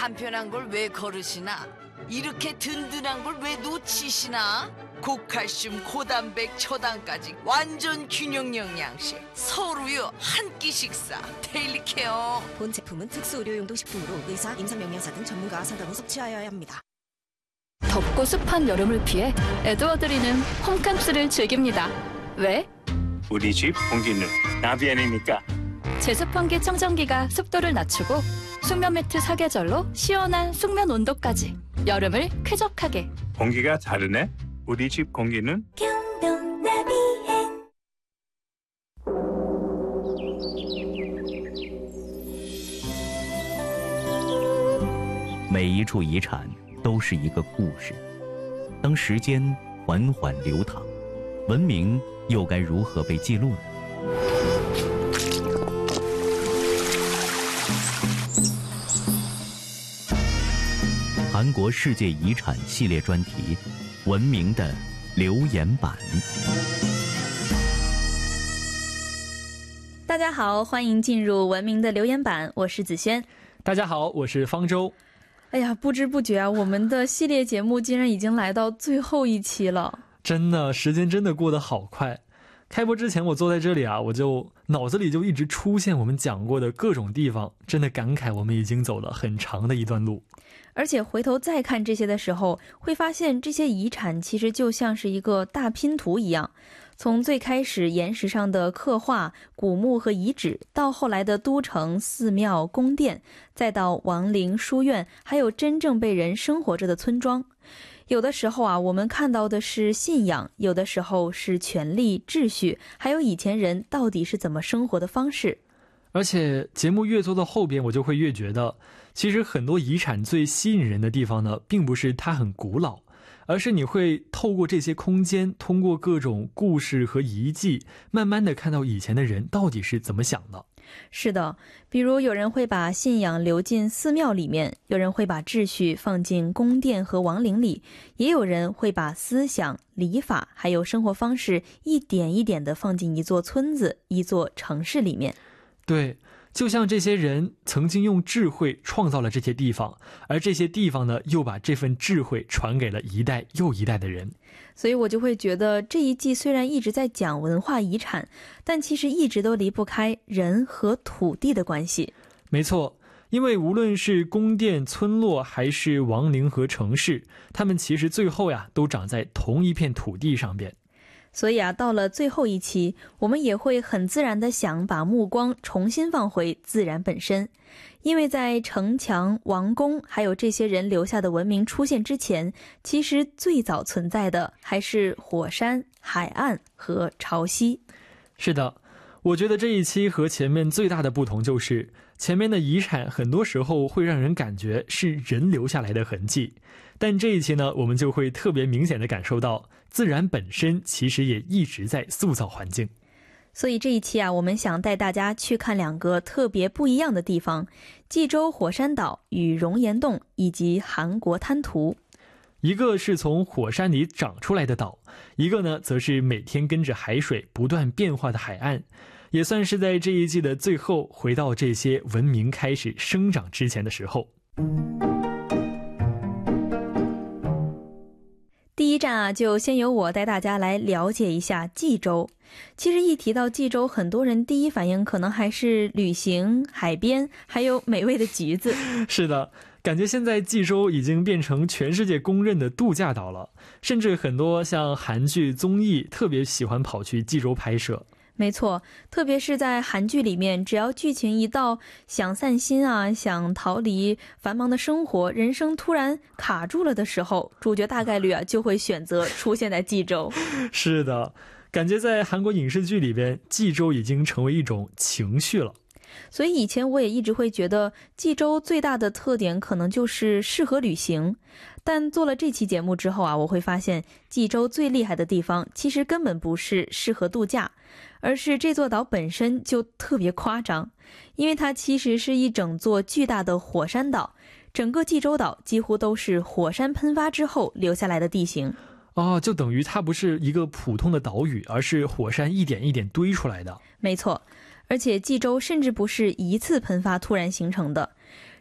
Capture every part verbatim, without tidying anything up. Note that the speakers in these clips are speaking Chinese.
간편한 걸 왜 거르시나? 이렇게 든든한 걸 왜 놓치시나? 고칼슘, 고단백, 초당까지 완전 균형 영양식 서루요 한 끼 식사 데일리 케어. 본 제품은 특수 의료용도 식품으로 의사, 임상명령사 등 전문가 상담 후 섭취하여야 합니다. 덥고 습한 여름을 피해 에드워드리는 홈캠프를 즐깁니다. 왜? 우리 집 공기는 나비엔이니까. 제습환기 청정기가 습도를 낮추고 숙면 매트 사계절로 시원한 숙면 온도까지 여름을 쾌적하게. 공기가 다르네. 우리 집 공기는 경동 나비엔. 每一处遗产都是一个故事。当时间缓缓流淌，文明又该如何被记录呢？韩国世界遗产系列专题《文明的留言板》。 大家好，欢迎进入文明的留言板，我是子轩。 大家好，我是方舟。 哎呀，不知不觉啊，我们的系列节目竟然已经来到最后一期了。 真的，时间真的过得好快。开播之前我坐在这里啊，我就脑子里就一直出现我们讲过的各种地方，真的感慨我们已经走了很长的一段路。 而且回头再看这些的时候，会发现这些遗产其实就像是一个大拼图一样，从最开始岩石上的刻画、古墓和遗址，到后来的都城、寺庙、宫殿，再到王陵、书院，还有真正被人生活着的村庄。有的时候啊，我们看到的是信仰，有的时候是权力、秩序，还有以前人到底是怎么生活的方式。 而且节目越做到后边，我就会越觉得，其实很多遗产最吸引人的地方呢，并不是它很古老，而是你会透过这些空间，通过各种故事和遗迹，慢慢的看到以前的人到底是怎么想的。 是的，比如有人会把信仰流进寺庙里面，有人会把秩序放进宫殿和王陵里，也有人会把思想、礼法还有生活方式一点一点的放进一座村子、一座城市里面。 对，就像这些人曾经用智慧创造了这些地方，而这些地方呢，又把这份智慧传给了一代又一代的人。 所以我就会觉得这一季虽然一直在讲文化遗产，但其实一直都离不开人和土地的关系。 没错，因为无论是宫殿、村落还是王陵和城市，他们其实最后呀都长在同一片土地上边。 所以啊，到了最后一期，我们也会很自然地想把目光重新放回自然本身。因为在城墙、王宫还有这些人留下的文明出现之前，其实最早存在的还是火山、海岸和潮汐。 是的，我觉得这一期和前面最大的不同就是，前面的遗产很多时候会让人感觉是人留下来的痕迹，但这一期呢，我们就会特别明显地感受到，自然本身其实也一直在塑造环境。 所以这一期啊，我们想带大家去看两个特别不一样的地方：济州火山岛与熔岩洞，以及韩国滩涂。 一个是从火山里长出来的岛，一个呢，则是每天跟着海水不断变化的海岸，也算是在这一季的最后回到这些文明开始生长之前的时候。 第一站啊，就先由我带大家来了解一下济州。其实一提到济州，很多人第一反应可能还是旅行、海边，还有美味的橘子。 是的，感觉现在济州已经变成全世界公认的度假岛了，甚至很多像韩剧、综艺特别喜欢跑去济州拍摄。 没错，特别是在韩剧里面，只要剧情一到想散心啊，想逃离繁忙的生活，人生突然卡住了的时候，主角大概率啊就会选择出现在济州。 是的，感觉在韩国影视剧里边，济州已经成为一种情绪了。 所以以前我也一直会觉得济州最大的特点可能就是适合旅行，但做了这期节目之后啊，我会发现济州最厉害的地方其实根本不是适合度假，而是这座岛本身就特别夸张，因为它其实是一整座巨大的火山岛，整个济州岛几乎都是火山喷发之后留下来的地形。 哦，就等于它不是一个普通的岛屿，而是火山一点一点堆出来的。 没错，而且济州甚至不是一次喷发突然形成的，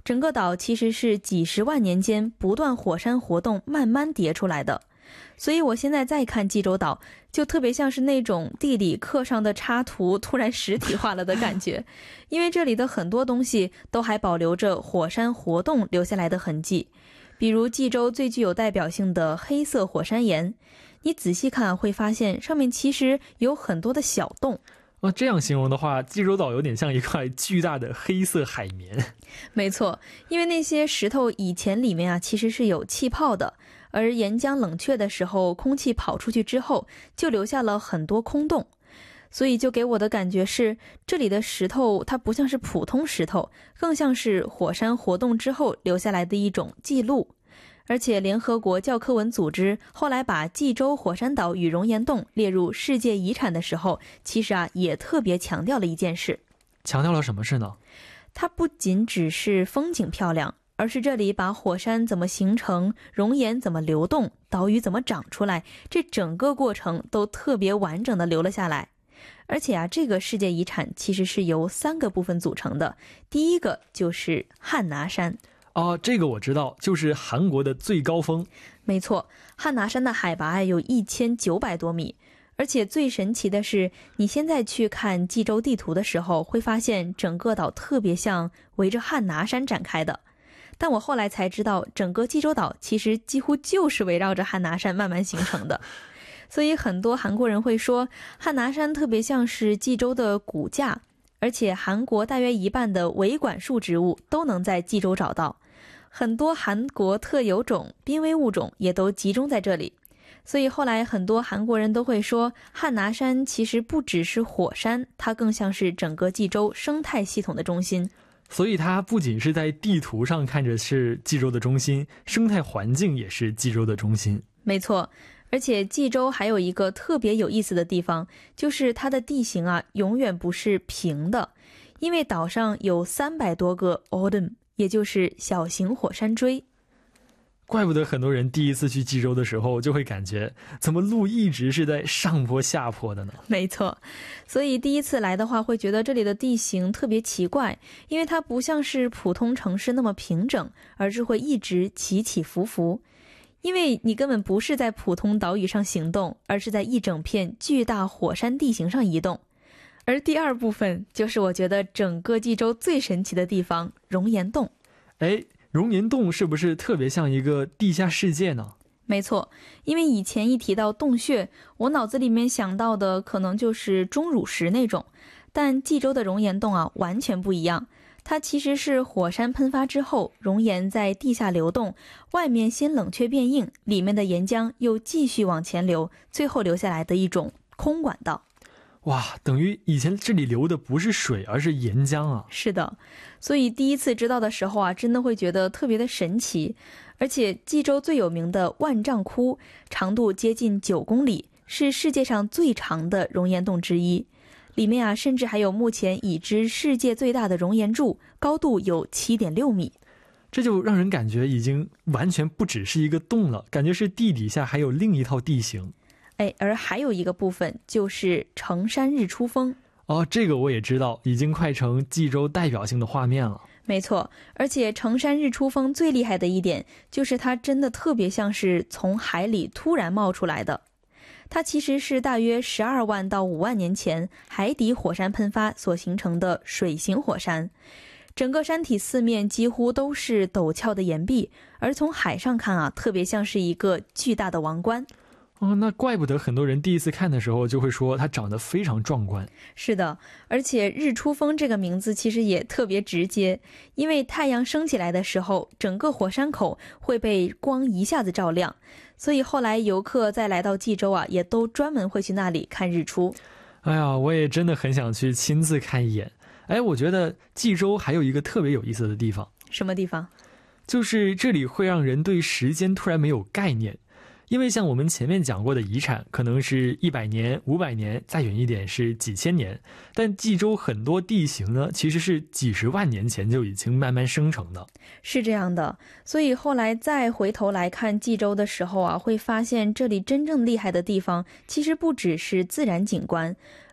整个岛其实是几十万年间不断火山活动慢慢叠出来的。所以我现在再看济州岛，就特别像是那种地理课上的插图突然实体化了的感觉，因为这里的很多东西都还保留着火山活动留下来的痕迹，比如济州最具有代表性的黑色火山岩，你仔细看会发现上面其实有很多的小洞。 哦，这样形容的话，济州岛有点像一块巨大的黑色海绵。 没错，因为那些石头以前里面啊其实是有气泡的，而岩浆冷却的时候，空气跑出去之后，就留下了很多空洞。所以就给我的感觉是，这里的石头它不像是普通石头，更像是火山活动之后留下来的一种记录。而且联合国教科文组织后来把济州火山岛与熔岩洞列入世界遗产的时候，其实啊也特别强调了一件事。 强调了什么事呢？ 它不仅只是风景漂亮，而是这里把火山怎么形成、熔岩怎么流动、岛屿怎么长出来，这整个过程都特别完整的留了下来。而且啊，这个世界遗产其实是由三个部分组成的。第一个就是汉拿山。 哦，这个我知道，就是韩国的最高峰。 没错，汉拿山的海拔有一千九百多米。而且最神奇的是，你现在去看济州地图的时候，会发现整个岛特别像围着汉拿山展开的。但我后来才知道，整个济州岛其实几乎就是围绕着汉拿山慢慢形成的。所以很多韩国人会说，汉拿山特别像是济州的骨架，而且韩国大约一半的维管束植物都能在济州找到，很多韩国特有种、濒危物种也都集中在这里。所以后来很多韩国人都会说，汉拿山其实不只是火山，它更像是整个济州生态系统的中心。 所以它不仅是在地图上看着是济州的中心，生态环境也是济州的中心。 没错，而且济州还有一个特别有意思的地方，就是它的地形啊永远不是平的，因为岛上有三百多个 odom， 也就是小型火山锥。 怪不得很多人第一次去济州的时候就会感觉，怎么路一直是在上坡下坡的呢？ 没错，所以第一次来的话会觉得这里的地形特别奇怪，因为它不像是普通城市那么平整，而是会一直起起伏伏。因为你根本不是在普通岛屿上行动，而是在一整片巨大火山地形上移动。而第二部分就是我觉得整个济州最神奇的地方——熔岩洞。 哎，熔岩洞是不是特别像一个地下世界呢？ 没错，因为以前一提到洞穴，我脑子里面想到的可能就是钟乳石那种，但济州的熔岩洞啊完全不一样。它其实是火山喷发之后，熔岩在地下流动，外面先冷却变硬，里面的岩浆又继续往前流，最后留下来的一种空管道。 哇，等于以前这里流的不是水，而是岩浆啊！ 是的，所以第一次知道的时候啊，真的会觉得特别的神奇。而且济州最有名的万丈窟，长度接近九公里，是世界上最长的熔岩洞之一。里面啊，甚至还有目前已知世界最大的熔岩柱，高度有 七点六米。 这就让人感觉已经完全不只是一个洞了，感觉是地底下还有另一套地形。 哎，而还有一个部分就是成山日出峰。 哦，这个我也知道，已经快成济州代表性的画面了。 没错，而且成山日出峰最厉害的一点，就是它真的特别像是从海里突然冒出来的。它其实是大约十二万到五万年前海底火山喷发所形成的水形火山。整个山体四面几乎都是陡峭的岩壁，而从海上看啊，特别像是一个巨大的王冠。 哦，那怪不得很多人第一次看的时候就会说它长得非常壮观。 是的，而且日出峰这个名字其实也特别直接，因为太阳升起来的时候，整个火山口会被光一下子照亮，所以后来游客再来到济州啊，也都专门会去那里看日出。 哎呀，我也真的很想去亲自看一眼。哎，我觉得济州还有一个特别有意思的地方。 什么地方？ 就是这里会让人对时间突然没有概念。因为像我们前面讲过的遗产可能是一百年、五百年，再远一点是几千年，但济州很多地形呢，其实是几十万年前就已经慢慢生成的。 是这样的，所以后来再回头来看济州的时候啊，会发现这里真正厉害的地方其实不只是自然景观，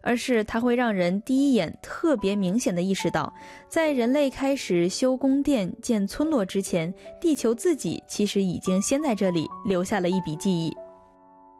而是它会让人第一眼特别明显地意识到，在人类开始修宫殿、建村落之前，地球自己其实已经先在这里留下了一笔记忆。